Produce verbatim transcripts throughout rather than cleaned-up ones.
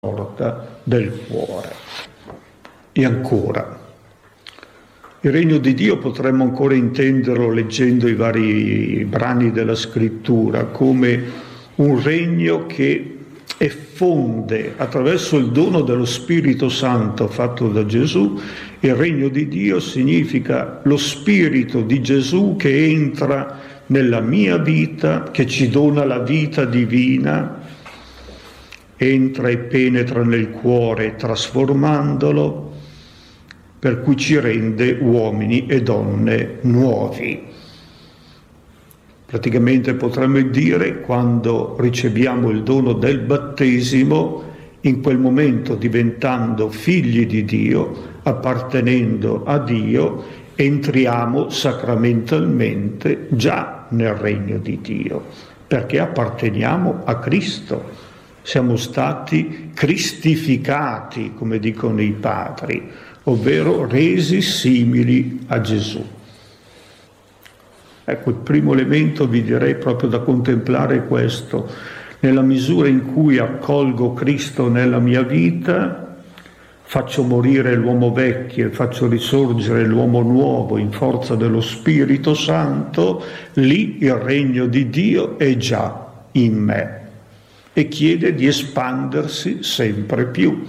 porta del cuore. E ancora, il regno di Dio potremmo ancora intenderlo, leggendo i vari brani della scrittura, come un regno che effonde attraverso il dono dello Spirito Santo fatto da Gesù. Il regno di Dio significa lo Spirito di Gesù che entra nella mia vita, che ci dona la vita divina, entra e penetra nel cuore trasformandolo, per cui ci rende uomini e donne nuovi. Praticamente potremmo dire, quando riceviamo il dono del battesimo, in quel momento diventando figli di Dio, appartenendo a Dio, entriamo sacramentalmente già nel regno di Dio, perché apparteniamo a Cristo. Siamo stati cristificati, come dicono i padri, ovvero resi simili a Gesù. Ecco, il primo elemento vi direi proprio da contemplare è questo. Nella misura in cui accolgo Cristo nella mia vita, faccio morire l'uomo vecchio e faccio risorgere l'uomo nuovo in forza dello Spirito Santo, lì il regno di Dio è già in me e chiede di espandersi sempre più.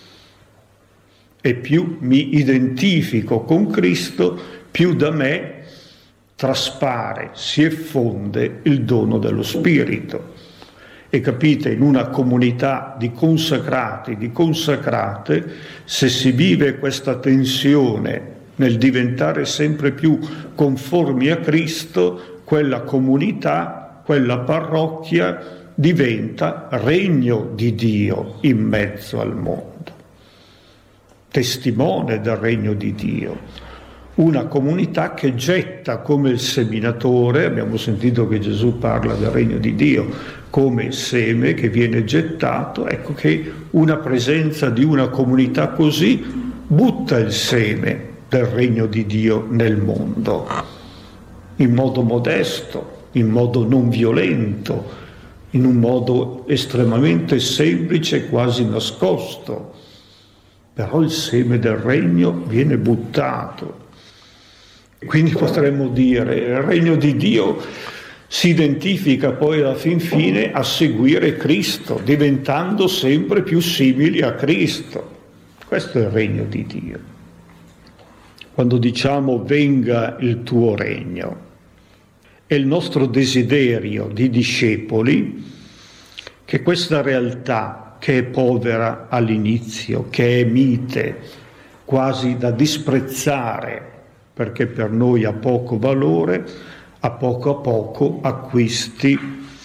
E più mi identifico con Cristo, più da me traspare, si effonde il dono dello Spirito. E capite, in una comunità di consacrati, di consacrate, se si vive questa tensione nel diventare sempre più conformi a Cristo, quella comunità, quella parrocchia diventa regno di Dio in mezzo al mondo, testimone del regno di Dio, una comunità che getta come il seminatore. Abbiamo sentito che Gesù parla del regno di Dio come seme che viene gettato. Ecco che una presenza di una comunità così butta il seme del regno di Dio nel mondo, in modo modesto, in modo non violento, in un modo estremamente semplice, quasi nascosto. Però il seme del regno viene buttato. Quindi potremmo dire, il regno di Dio si identifica poi alla fin fine a seguire Cristo, diventando sempre più simili a Cristo. Questo è il regno di Dio. Quando diciamo venga il tuo regno, è il nostro desiderio di discepoli che questa realtà, che è povera all'inizio, che è mite, quasi da disprezzare, perché per noi ha poco valore, a poco a poco acquisti,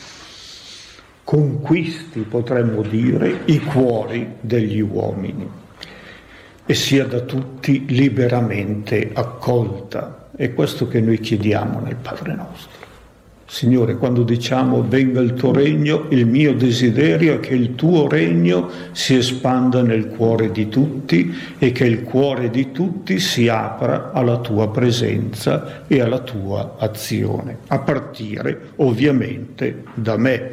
conquisti, potremmo dire, i cuori degli uomini e sia da tutti liberamente accolta. È questo che noi chiediamo nel Padre nostro. Signore, quando diciamo venga il tuo regno, il mio desiderio è che il tuo regno si espanda nel cuore di tutti e che il cuore di tutti si apra alla tua presenza e alla tua azione, a partire ovviamente da me.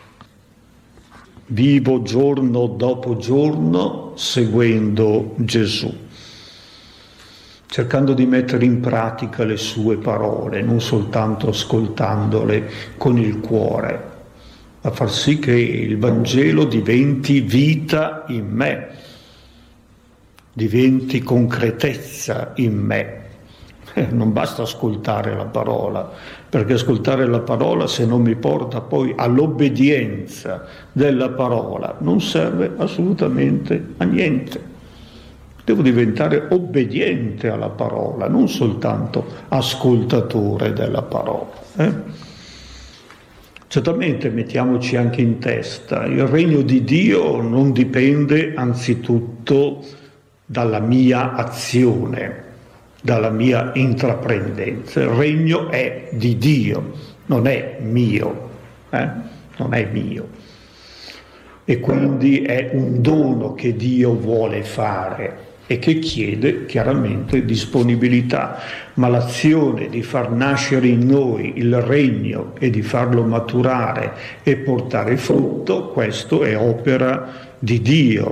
Vivo giorno dopo giorno seguendo Gesù, cercando di mettere in pratica le sue parole, non soltanto ascoltandole con il cuore, ma far sì che il Vangelo diventi vita in me, diventi concretezza in me. Eh, non basta ascoltare la parola, perché ascoltare la parola, se non mi porta poi all'obbedienza della parola, non serve assolutamente a niente. Devo diventare obbediente alla parola, non soltanto ascoltatore della parola. Eh? Certamente mettiamoci anche in testa, il regno di Dio non dipende anzitutto dalla mia azione, dalla mia intraprendenza. Il regno è di Dio, non è mio, eh? non è mio. E quindi è un dono che Dio vuole fare e che chiede chiaramente disponibilità, ma l'azione di far nascere in noi il regno e di farlo maturare e portare frutto, questo è opera di Dio